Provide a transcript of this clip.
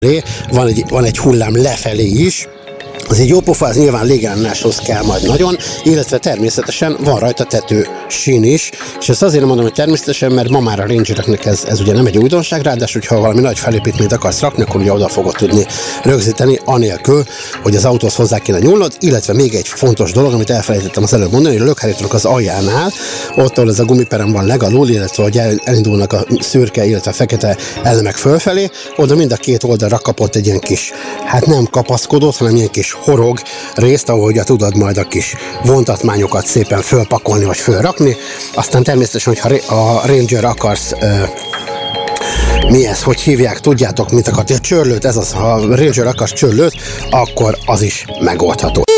van egy hullám lefelé is. Az egy jó pofa, az nyilván légálláshoz kell majd nagyon, illetve természetesen van rajta tető sín is, és ezt azért mondom, hogy természetesen, mert ma már a Rangereknek ez ugye nem egy újdonság, ráadásul, hogyha valami nagy felépítményt akarsz rakni, akkor ugye oda fogod tudni rögzíteni, anélkül, hogy az autóhoz hozzá kéne nyúlnod, illetve még egy fontos dolog, amit elfelejtettem az előbb mondani, hogy a lökhárítónak az aljánál, ott, ahol ez a gumiperem van legalul, illetve hogy elindulnak a szürke, illetve fekete elemek fölfelé, oda mind a két oldalra kapott egy ilyen kis, hát nem kapaszkodót, hanem ilyen kis horog részt, ahogy tudod majd a kis vontatmányokat szépen fölpakolni vagy fölrakni. Aztán természetesen, hogyha a Ranger akarsz mi ez, hogy hívják, tudjátok, mint akarti, a csörlőt, ez az, ha a Ranger akarsz csörlőt, akkor az is megoldható.